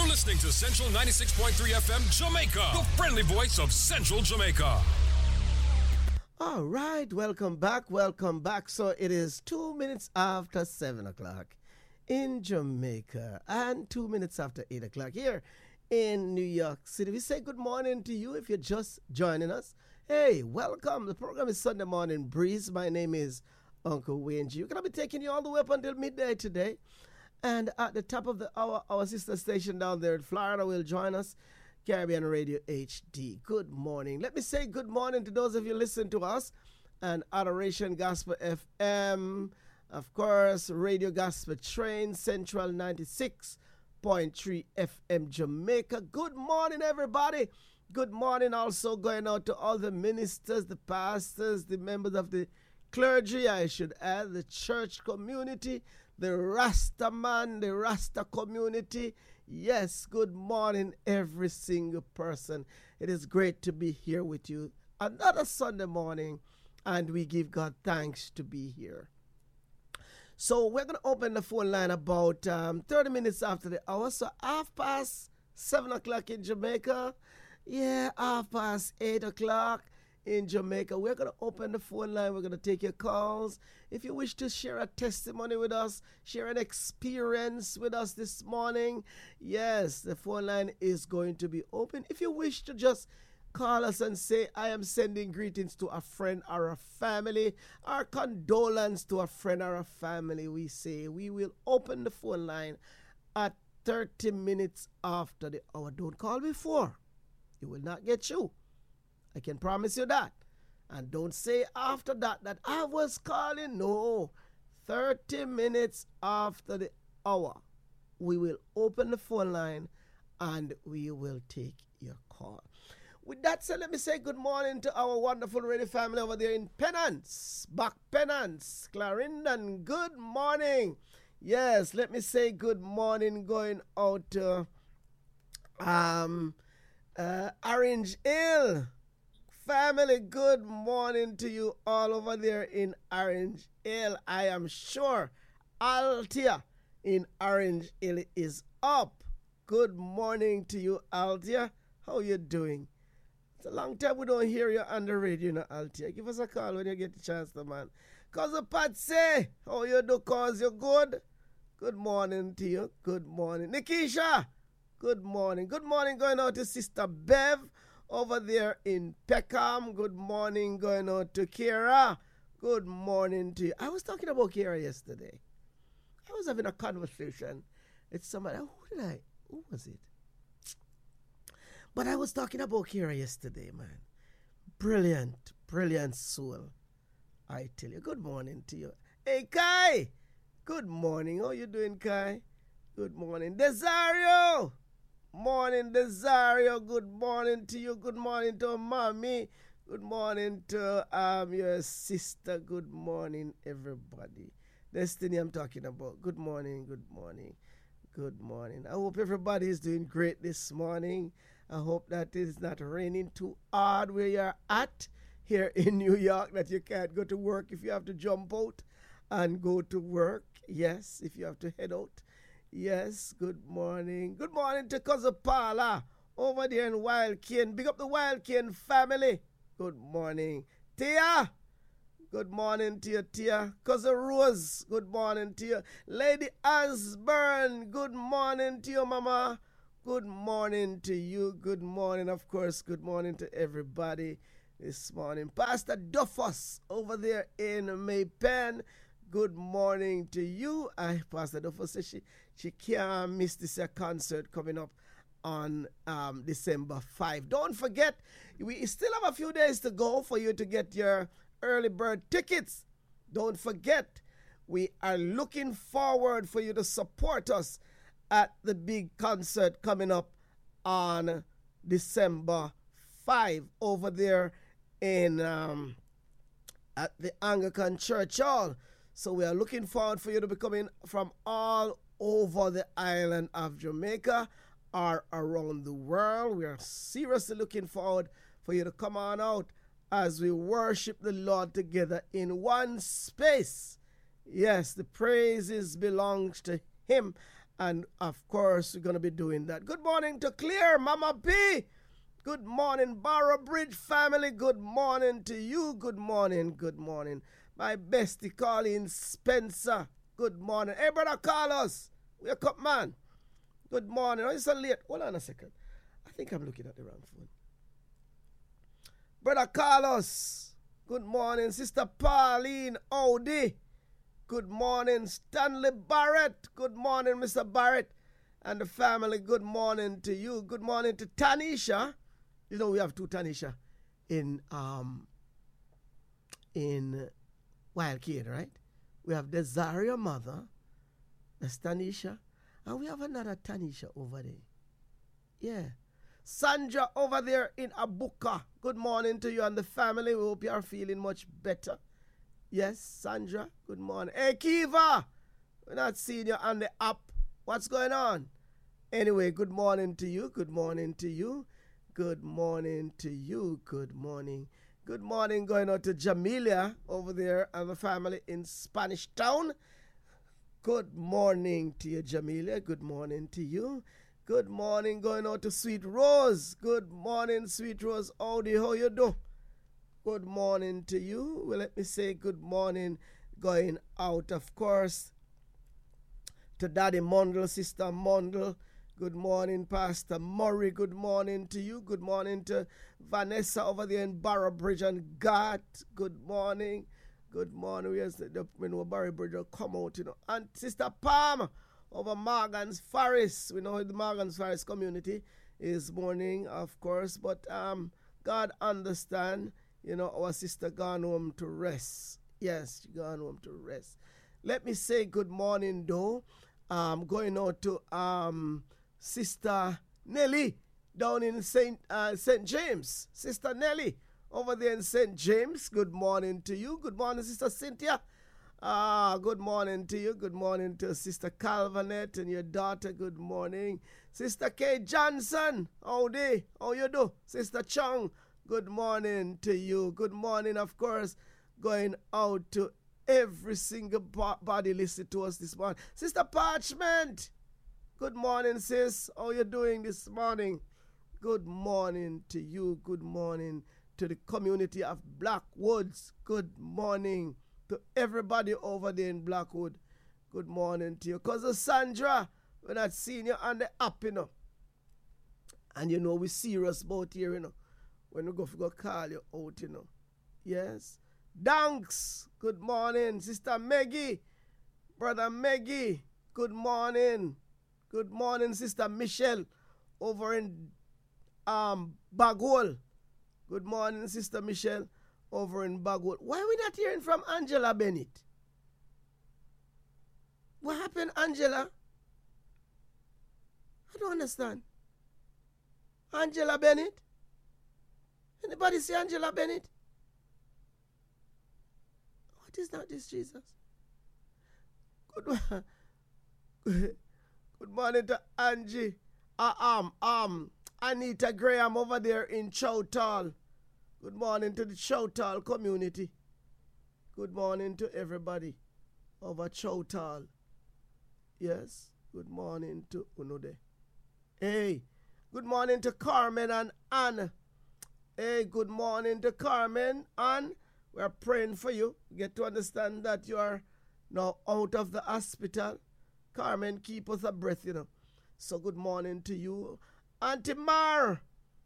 You're listening to Central 96.3 FM Jamaica, the friendly voice of Central Jamaica. All right, welcome back. So it is 2 minutes after 7 o'clock in Jamaica and 2 minutes after 8 o'clock here in New York City. We say good morning to you if you're just joining us. Hey, welcome. The program is Sunday Morning Breeze. My name is Uncle Wayne G. We're going to be taking you all the way up until midday today. And at the top of the hour, our sister station down there in Florida will join us, Caribbean Radio HD. Good morning. Let me say good morning to those of you listening to us and Adoration Gospel FM, of course, Radio Gospel Train, Central 96.3 FM Jamaica. Good morning, everybody. Good morning also going out to all the ministers, the pastors, the members of the clergy, I should add, the church community, the Rasta man, the Rasta community. Yes, good morning, every single person. It is great to be here with you. Another Sunday morning, and we give God thanks to be here. So we're going to open the phone line about 30 minutes after the hour. So 7:30 o'clock in Jamaica. Yeah, 8:30 o'clock in Jamaica. We're going to open the phone line. We're going to take your calls. If you wish to share a testimony with us, share an experience with us this morning, yes, the phone line is going to be open. If you wish to just call us and say, I am sending greetings to a friend or a family, or condolence to a friend or a family, we say we will open the phone line at 30 minutes after the hour. Don't call before. It will not get you. I can promise you that. And don't say after that I was calling. No. 30 minutes after the hour, we will open the phone line and we will take your call. With that said, let me say good morning to our wonderful radio family over there in Penance, Back Penance, Clarendon. Good morning. Yes, let me say good morning going out to Orange Hill. Family, good morning to you all over there in Orange Hill. I am sure Altia in Orange Hill is up. Good morning to you, Altia. How you doing? It's a long time we don't hear you on the radio, you know, Altia. Give us a call when you get the chance, man. Cousin Patsy, how you do, cause you good? Good morning to you. Good morning. Nikisha, good morning. Good morning going out to Sister Bev over there in Peckham. Good morning going out to Kira. Good morning to you. I was talking about Kira yesterday. I was having a conversation with somebody. Who was it? But I was talking about Kira yesterday, man. Brilliant, brilliant soul. I tell you, good morning to you. Hey, Kai. Good morning. How you doing, Kai? Good morning. Desario. Morning, Desario. Good morning to you. Good morning to Mommy. Good morning to your sister. Good morning, everybody. Destiny, I'm talking about. Good morning, good morning, good morning. I hope everybody is doing great this morning. I hope that it is not raining too hard where you're at here in New York, that you can't go to work if you have to jump out and go to work. Yes, if you have to head out. Yes, good morning. Good morning to Cousin Paula over there in Wild Cane. Big up the Wild Cane family. Good morning. Tia, good morning to you, Tia. Cousin Rose, good morning to you. Lady Osborne, good morning to you, Mama. Good morning to you. Good morning, of course. Good morning to everybody this morning. Pastor Duffus over there in Maypen. Good morning to you. Pastor Duffus says she can't miss this concert coming up on December 5. Don't forget, we still have a few days to go for you to get your early bird tickets. Don't forget, we are looking forward for you to support us at the big concert coming up on December 5 over there in at the Anglican Church Hall. So we are looking forward for you to be coming from all over the island of Jamaica or around the world. We are seriously looking forward for you to come on out as we worship the Lord together in one space. Yes, the praises belongs to Him And of course, we're going to be doing that. Good morning to Clear, Mama P. Good morning, Barrow Bridge family. Good morning to you. Good morning. Good morning. My bestie Colleen Spencer. Good morning. Hey, Brother Carlos. Wake up, man. Good morning. Oh, it's so late. Hold on a second. I think I'm looking at the wrong phone. Brother Carlos. Good morning. Sister Pauline Odie. Good morning, Stanley Barrett. Good morning, Mr. Barrett and the family. Good morning to you. Good morning to Tanisha. You know we have two Tanisha in Wildcade, right? We have Desire Mother, that's Tanisha, and we have another Tanisha over there. Yeah. Sandra over there in Abuka. Good morning to you and the family. We hope you are feeling much better. Yes, Sandra, good morning. Hey, Kiva, we're not seeing you on the app. What's going on? Anyway, good morning to you. Good morning to you. Good morning to you. Good morning. Good morning going out to Jamelia over there and the family in Spanish Town. Good morning to you, Jamelia. Good morning to you. Good morning going out to Sweet Rose. Good morning, Sweet Rose. Howdy, how you do? Good morning to you. Well, let me say good morning going out, of course, to Daddy Mundle, Sister Mundle. Good morning, Pastor Murray. Good morning to you. Good morning to Vanessa over there in Barrow Bridge and Gat. Good morning. Good morning. We know Barrow Bridge will come out, you know. And Sister Palm over Morgan's Forest. We know the Morgan's Forest community is mourning, of course, but God understand. You know, our sister gone home to rest. Yes, she gone home to rest. Let me say good morning, though. Going out to Sister Nelly down in St. James. Sister Nelly over there in St. James. Good morning to you. Good morning, Sister Cynthia. Good morning to you. Good morning to Sister Calvanet and your daughter. Good morning. Sister Kay Johnson. Howdy. How you do? Sister Chung. Good morning to you. Good morning, of course, going out to every single body listening to us this morning. Sister Parchment, good morning, sis. How you doing this morning? Good morning to you. Good morning to the community of Blackwoods. Good morning to everybody over there in Blackwood. Good morning to you. Cousin Sandra, we're not seeing you on the app, you know. And you know, we're serious about here, you know. When we go call you out, you know. Yes. Danks, good morning. Sister Maggie, Brother Maggie, good morning. Good morning, Sister Michelle, over in Bagwell. Good morning, Sister Michelle, over in Bagwell. Why are we not hearing from Angela Bennett? What happened, Angela? I don't understand. Angela Bennett? Anybody see Angela Bennett? What is not this, Jesus? Good morning to Angie. Anita Graham over there in Chowtal. Good morning to the Chowtal community. Good morning to everybody over Chowtal. Yes. Good morning to Unode. Hey. Good morning to Carmen and Anne. Hey, good morning to Carmen, and we're praying for you. Get to understand that you are now out of the hospital. Carmen, keep us a breath, you know. So good morning to you. Auntie Mar,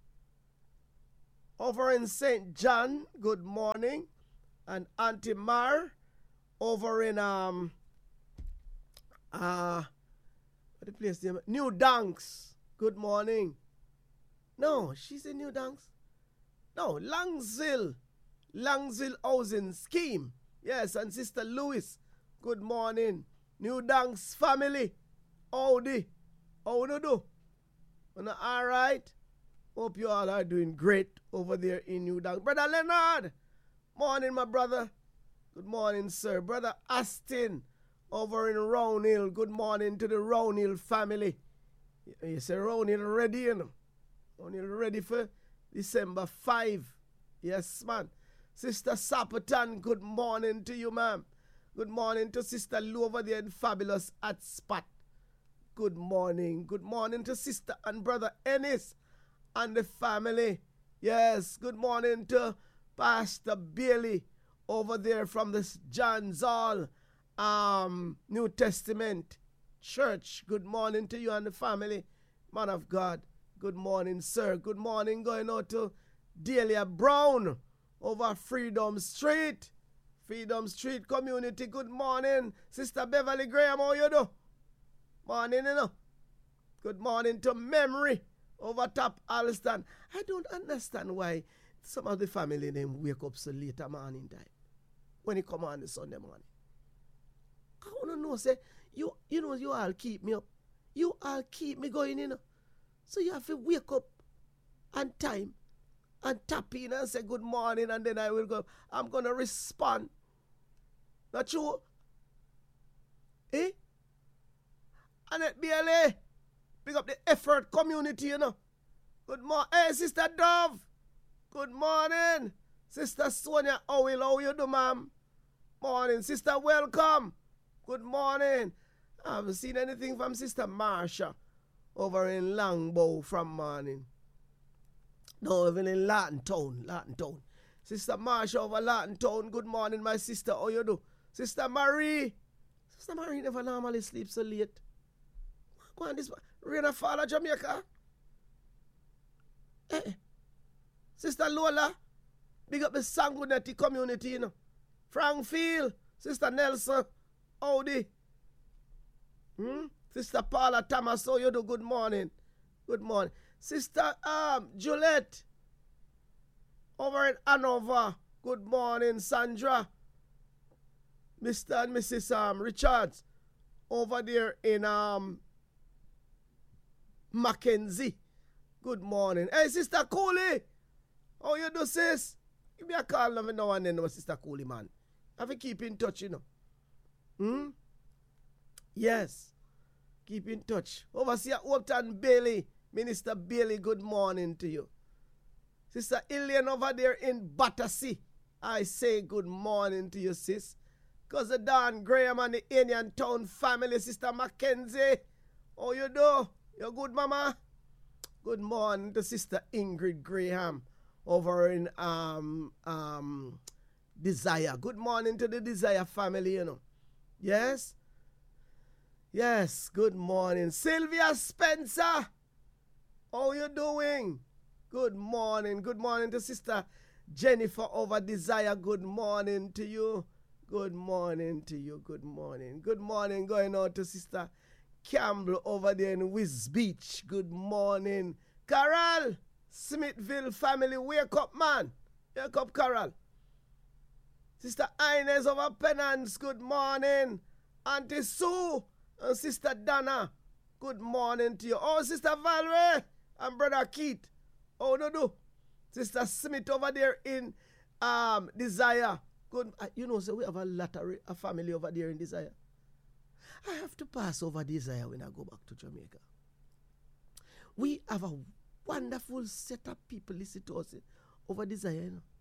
over in St. John, good morning. And Auntie Mar, over in, what the place name? New Danks, good morning. No, she's in New Danks. No, Langzil Housing Scheme. Yes, and Sister Lewis, good morning. New Danks family, howdy. How do you do? All right? Hope you all are doing great over there in New Danks. Brother Leonard, morning, my brother. Good morning, sir. Brother Astin, over in Round Hill. Good morning to the Round Hill family. You say Round Hill ready, you know? Round Hill ready for December 5. Yes, man. Sister Saperton, good morning to you, ma'am. Good morning to Sister Lou over there in Fabulous at Spot. good morning. Good morning to Sister and Brother Ennis and the family. Yes, good morning to Pastor Bailey over there from the John's Hall New Testament Church. Good morning to you and the family, man of God. Good morning, sir. Good morning going out to Delia Brown over Freedom Street. Freedom Street community. Good morning, Sister Beverly Graham. How you do? Morning, you know. Good morning to Memory over Top Alston. I don't understand why some of the family them wake up so late at morning time when it come on the Sunday morning. I want to know, say, you know, you all keep me up. You all keep me going, you know. So you have to wake up on time and tap in and say good morning, and then I will go. I'm going to respond. Not true? Eh? And at BLA, pick up the effort community, you know. Good morning. Hey, Sister Dove. Good morning. Sister Sonia Owil, how you do, ma'am? Morning. Sister, welcome. Good morning. I haven't seen anything from Sister Marsha over in Longbow from morning. No, even in Lawton Town. Sister Marsha over Lawton Town. Good morning, my sister. How you do? Sister Marie. Sister Marie never normally sleeps so late. Go on this rain fall at Jamaica. Sister Lola. Big up the Sanguinetti community, you know. Frankfield. Sister Nelson. Howdy. Sister Paula Thomas, how you do? Good morning. Good morning. Sister Juliet over in Hanover. Good morning, Sandra. Mr. and Mrs. Richards over there in Mackenzie. Good morning. Hey, Sister Cooley. How you do, sis? Give me a call every now and then, Sister Cooley, man. Have to keep in touch, you know. Yes. Keep in touch. Overseer Upton Bailey. Minister Bailey, good morning to you. Sister Ilian over there in Battersea. I say good morning to you, sis. Cousin Don Graham and the Indian Town family. Sister Mackenzie. How you do? You good, mama? Good morning to Sister Ingrid Graham over in Desire. Good morning to the Desire family, you know. Yes? Yes, good morning. Sylvia Spencer, how you doing? Good morning. Good morning to Sister Jennifer over Desire. Good morning to you. Good morning to you. Good morning. Good morning going out to Sister Campbell over there in Wiz Beach. Good morning. Carol, Smithville family, wake up, man. Wake up, Carol. Sister Inez over Penance, good morning. Auntie Sue and Sister Donna, good morning to you. Oh, Sister Valerie and Brother Keith, how do you do? Sister Smith over there in Desire. Good. You know, so we have a family over there in Desire. I have to pass over Desire when I go back to Jamaica. We have a wonderful set of people listen to us over Desire, you know.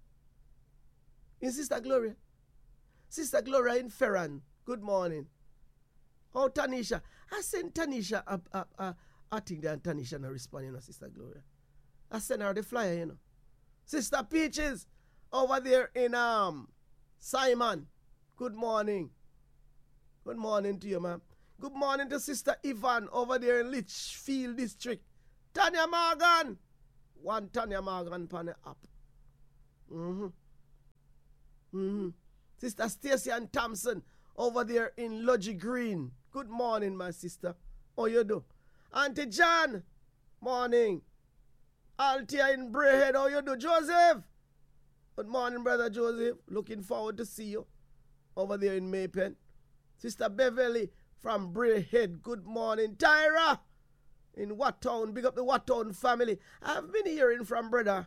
In Sister Gloria. Sister Gloria in Ferran, good morning. Oh, Tanisha. I sent Tanisha I think that Tanisha not responding, you know, Sister Gloria. I sent her the flyer, you know. Sister Peaches over there in Simon. Good morning. Good morning to you, ma'am. Good morning to Sister Yvonne over there in Litchfield District. Tanya Morgan. One Tanya Morgan on the app. Sister Stacy and Thompson over there in Lodgy Green. Good morning, my sister. How you do? Auntie John. Morning. Altia in Brayhead. How you do? Joseph. Good morning, Brother Joseph. Looking forward to see you over there in Maypen. Sister Beverly from Brayhead. Good morning. Tyra in Wattown. Big up the Wattown family. I've been hearing from Brother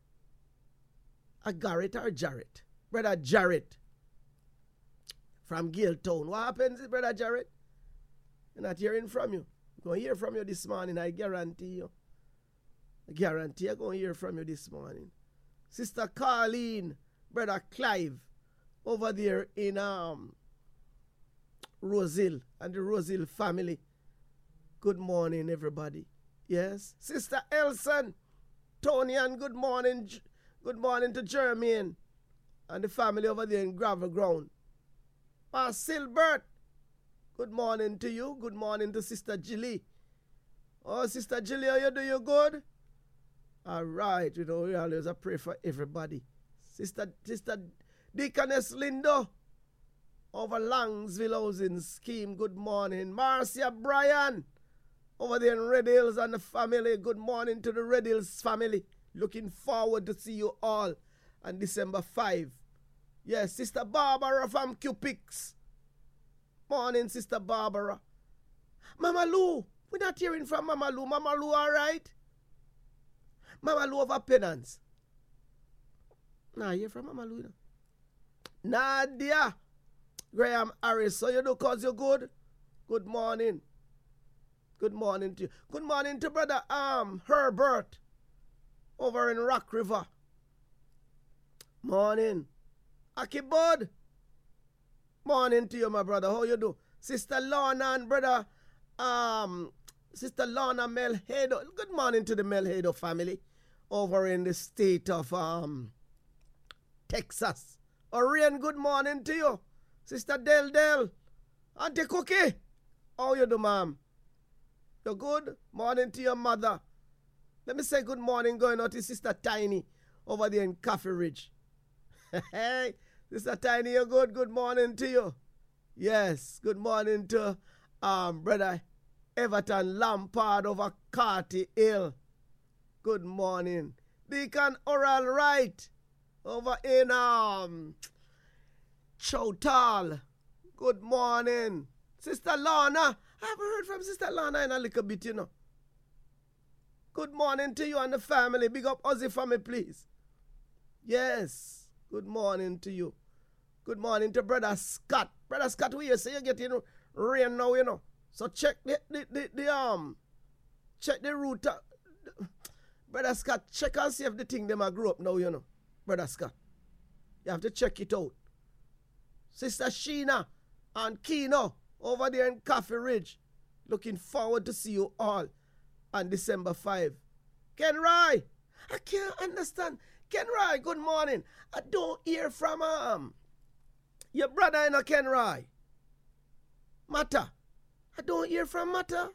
Garrett or Jarrett. Brother Jarrett from Giltown. What happens, Brother Jarrett? I'm not hearing from you. I'm going to hear from you this morning, I guarantee you. I guarantee I'm going to hear from you this morning. Sister Carleen, Brother Clive, over there in Rosehill and the Rosehill family. Good morning, everybody. Yes, Sister Elson, Tony, and good morning. Good morning to Jermaine and the family over there in Gravel Ground. Silbert, good morning to you. Good morning to Sister Jilly. Oh, Sister Jilly, how you do? You good? All right, we always pray for everybody. Sister Deaconess Lindo over Langsville Housing Scheme, good morning. Marcia Bryan over there in Red Hills and the family, good morning to the Red Hills family. Looking forward to see you all on December 5. Yes, Sister Barbara from Cupix. Morning, Sister Barbara. Mama Lou, we're not hearing from Mama Lou. Mama Lou, all right? Mama Lou over penance. Nah, hear from Mama Lou. Nadia Graham Harris, so you do cause you're good? Good morning. Good morning to you. Good morning to Brother Herbert over in Rock River. Morning. Aki Bud. Morning to you, my brother. How you do? Sister Lorna and Brother Sister Lorna Melhedo. Good morning to the Melhedo family over in the state of Texas. Orion, good morning to you. Sister Del. Auntie Cookie. How you do, ma'am? You good? Morning to your mother. Let me say good morning going out to Sister Tiny over there in Coffee Ridge. Hey, Sister Tiny, you good? Good morning to you. Yes, good morning to Brother Everton Lampard over Carty Hill. Good morning. Deacon Oral Wright over in Chowtal. Good morning. Sister Lorna. I haven't heard from Sister Lorna in a little bit, you know. Good morning to you and the family. Big up Ozzy for me, please. Yes. Good morning to you. Good morning to Brother Scott. Brother Scott, we you say you're getting rain now, you know. So check the route. Brother Scott, check and see if the thing them a grow up now, you know. Brother Scott. You have to check it out. Sister Sheena and Kino over there in Coffee Ridge. Looking forward to see you all on December 5. Ken Roy, I can't understand. Ken Roy, good morning. I don't hear from your brother, you know, Ken Roy. Mata. I don't hear from Mata.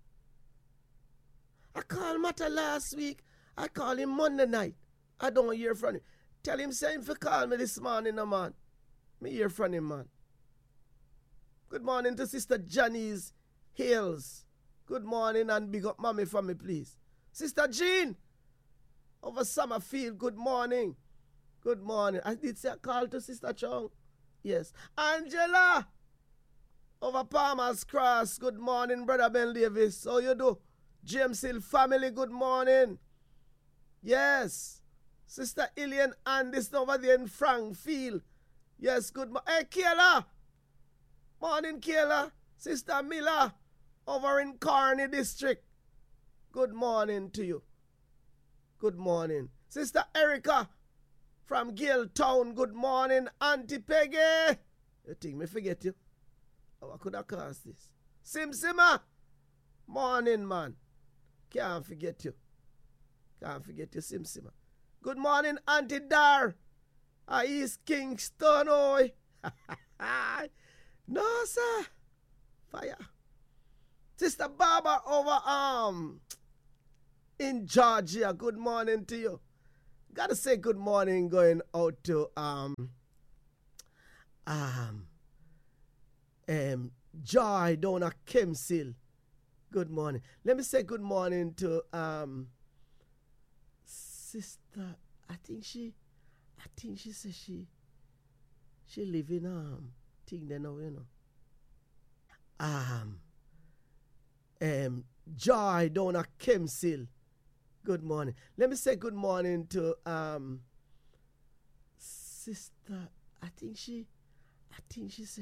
I called Mata last week. I called him Monday night. I don't hear from him. Tell him, say him for call me this morning, no, man. Me hear from him, man. Good morning to Sister Janice Hills. Good morning and big up mommy for me, please. Sister Jean over Summerfield, good morning. Good morning. I did say a call to Sister Chong. Yes. Angela over Palmer's Cross. Good morning, Brother Ben Davis. How you do? James Hill family, good morning. Yes. Sister Ilian Anderson over there in Frankfield. Yes, good morning. Hey, Kayla. Morning, Kayla. Sister Miller over in Kearney District. Good morning to you. Good morning. Sister Erica from Gale Town. Good morning, Auntie Peggy. You think me forget you? Oh, I could have caused this. Simsima. Morning, man. Can't forget you. Can't forget you, Simsima. Good morning, Auntie Dar. East Kingston, oi. No, sir. Fire. Sister Barbara over in Georgia. Good morning to you. Gotta say good morning going out to Joy down at Kemsil. Good morning. Let me say good morning to Sister. I think she says she live in thing there now, you know. Joy down at Kemsil. Good morning. Let me say good morning to Sister. I think she said